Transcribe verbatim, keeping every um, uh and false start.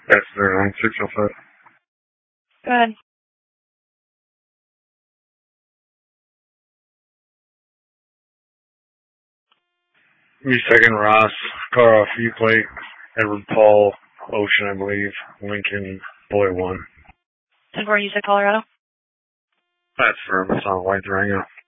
That's zero nine six oh five. Go ahead. Me second, Ross. Car off U plate. Edward Paul. Ocean, I believe. Lincoln. Boy one. ten four, you said Colorado? That's firm. It's on White Durango.